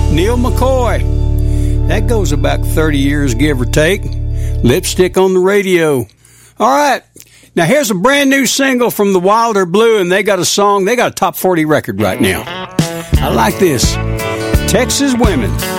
Neil McCoy. That goes about 30 years, give or take. Lipstick on the Radio. All right. Now, here's a brand new single from the Wilder Blue, and they got a song. They got a top 40 record right now. I like this. Texas Women.